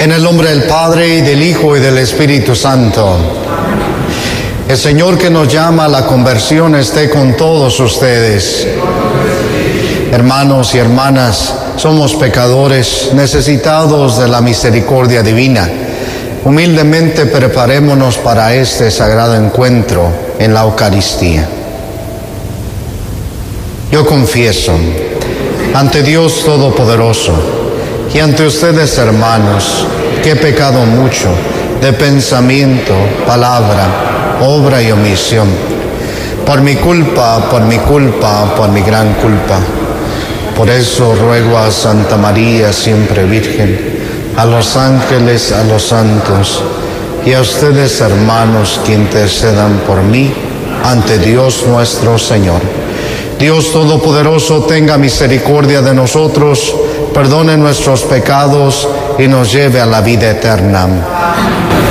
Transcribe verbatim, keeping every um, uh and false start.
En el nombre del Padre, y del Hijo, y del Espíritu Santo. El Señor que nos llama a la conversión esté con todos ustedes. Hermanos y hermanas, somos pecadores necesitados de la misericordia divina. Humildemente preparémonos para este sagrado encuentro en la Eucaristía. Yo confieso ante Dios Todopoderoso y ante ustedes, hermanos, que he pecado mucho de pensamiento, palabra, obra y omisión. Por mi culpa, por mi culpa, por mi gran culpa. Por eso ruego a Santa María, siempre Virgen, a los ángeles, a los santos y a ustedes, hermanos, que intercedan por mí ante Dios nuestro Señor. Dios Todopoderoso tenga misericordia de nosotros, perdone nuestros pecados y nos lleve a la vida eterna.